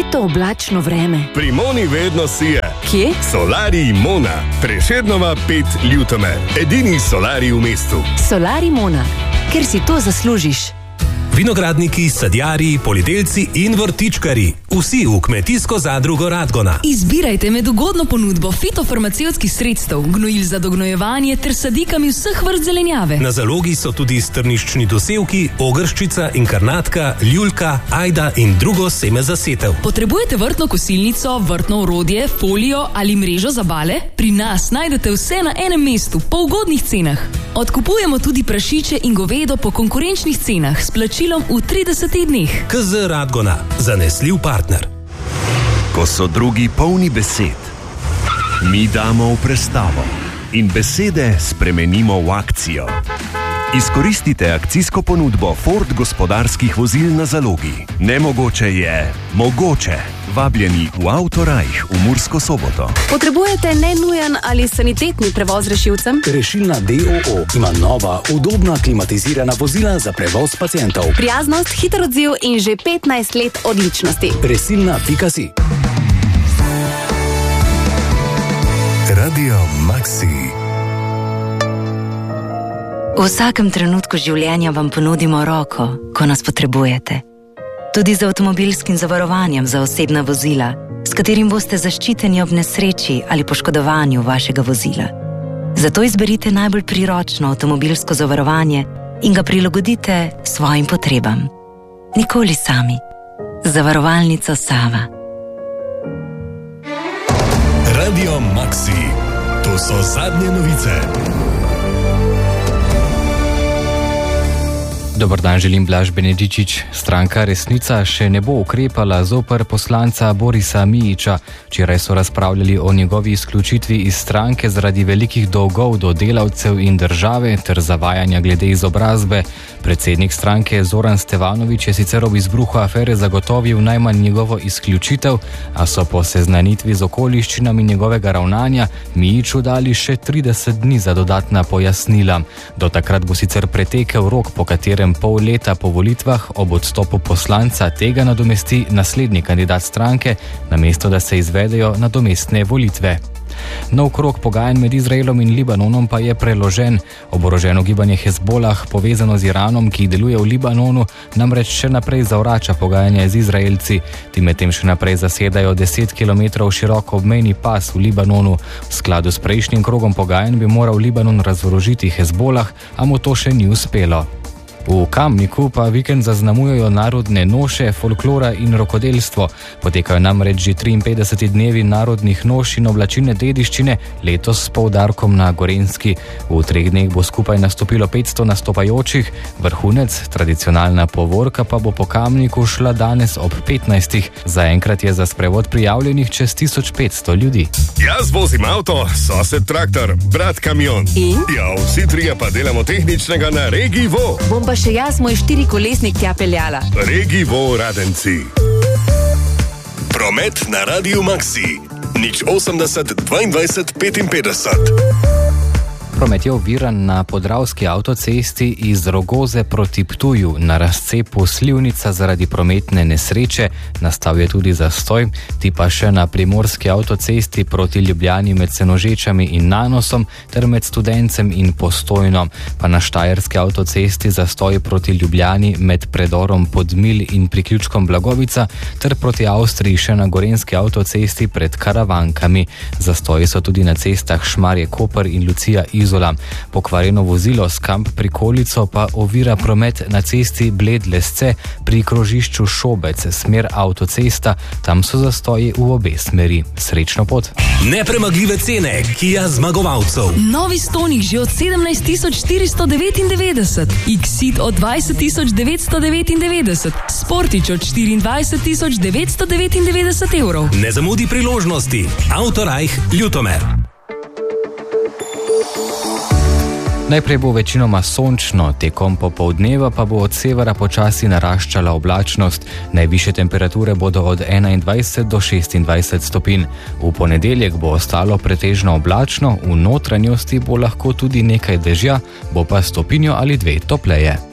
Fito oblačno vreme. Pri Moni vedno sije. Kje? Solarij Mona. Prešernova 5 Ljutomer. Edini solarij v mestu. Solarij Mona. Ker si to zaslužiš. Vinogradniki, sadjarji, poljedelci in vrtičkari. Vsi v kmetijsko zadrugo Radgona. Izbirajte med ugodno ponudbo fitofarmacevtskih sredstev, gnojil za dognojevanje ter sadikami vseh vrst zelenjave. Na zalogi so tudi strniščni dosevki, ogrščica, inkarnatka, ljuljka, ajda in drugo seme za setev. Potrebujete vrtno kosilnico, vrtno orodje, folijo ali mrežo za bale? Pri nas najdete vse na enem mestu, po ugodnih cenah. Odkupujemo tudi prašiče in govedo po konkurenčnih cenah s plačilom v 30 dneh. KZ Radgona. Zanesljiv partner. Ko so drugi polni besed, mi damo v prestavo in besede spremenimo v akcijo. Izkoristite akcijsko ponudbo Ford gospodarskih vozil na zalogi. Nemogoče je mogoče. Vabljeni v Autorajh v Mursko Soboto. Potrebujete nenujen ali sanitetni prevoz rešilcem? Rešilna DOO ima nova, udobna, klimatizirana vozila za prevoz pacientov. Prijaznost, hiter odziv in že 15 let odličnosti. Resilna.si. Radio Maxi. V vsakem trenutku življenja vam ponudimo roko, ko nas potrebujete. Tudi z avtomobilskim zavarovanjem za osebna vozila, s katerim boste zaščiteni ob nesreči ali poškodovanju vašega vozila. Zato izberite najbolj priročno avtomobilsko zavarovanje in ga prilagodite svojim potrebam. Nikoli sami. Zavarovalnica Sava. Radio Maxi. To so zadnje novice. Dobar dan, želim Blaž Benedičič. Stranka Resnica še ne bo ukrepala zoper poslanca Borisa Mijića. Včeraj so razpravljali o njegovi izključitvi iz stranke zaradi velikih dolgov do delavcev in države ter zavajanja glede izobrazbe. Predsednik stranke Zoran Stevanović je sicer ob izbruhu afere zagotovil najmanj njegovo izključitev, a so po seznanitvi z okoliščinami njegovega ravnanja Mijiću dali še 30 dni za dodatna pojasnila. Do takrat bo sicer pretekel rok, po katerem pol leta po volitvah ob odstopu poslanca tega nadomesti naslednji kandidat stranke, namesto da se izvedejo nadomestne volitve. Nov krog pogajanj med Izraelom in Libanonom pa je preložen. Oboroženo gibanje Hezbolah, povezano z Iranom, ki deluje v Libanonu, namreč še naprej zavrača pogajanja z Izraelci. Ti medtem še naprej zasedajo 10 km širok obmejni pas v Libanonu. V skladu s prejšnjim krogom pogajanj bi moral Libanon razorožiti Hezbolah, a mu to še ni uspelo. V Kamniku pa vikend zaznamujejo narodne noše, folklora in rokodelstvo. Potekajo namreč že 53 dnevi narodnih noš in oblačilne dediščine, letos s poudarkom na Gorenjski. V 3 dneh bo skupaj nastopilo 500 nastopajočih, vrhunec, tradicionalna povorka pa bo po Kamniku šla danes ob 15. Zaenkrat je za sprevod prijavljenih čez 1500 ljudi. Jaz vozim avto, sosed traktor, brat kamion. In? Ja, vsi trije pa delamo tehničnega na Regiji Vo. Bom pa še jaz moj 4-kolesnik tja peljala. Regiji Vo Radenci. Promet na Radiu Maxi. 080 22 55. Promet je oviran na podravski avtocesti iz Rogoze proti Ptuju na razcepu Slivnica zaradi prometne nesreče. Nastal je tudi zastoj, ti pa še na primorski avtocesti proti Ljubljani med Senožečami in Nanosom ter med Studencem in Postojno. Pa na štajerski avtocesti zastoj proti Ljubljani med predorom Podmilj in priključkom Blagovica ter proti Avstriji še na gorenjski avtocesti pred Karavankami. Zastoji so tudi na cestah Šmarje-Koper in Lucija-Izola. Pokvarjeno vozilo s kamp prikolico pa ovira promet na cesti Bled-Lesce pri krožišču Šobec, smer avtocesta. Tam so zastoji v obe smeri. Srečno pot. Nepremagljive cene Kia zmagovalcev. Novi Stonic že od 17.499, X-Ceed od 20.999, Sportič od 24.999 evrov. Ne zamudi priložnosti. Autorajh Ljutomer. Najprej bo večinoma sončno, tekom popoldneva pa bo od severa počasi naraščala oblačnost. Najvišje temperature bodo od 21 do 26 stopinj. V ponedeljek bo ostalo pretežno oblačno, v notranjosti bo lahko tudi nekaj dežja, bo pa stopinjo ali 2 topleje.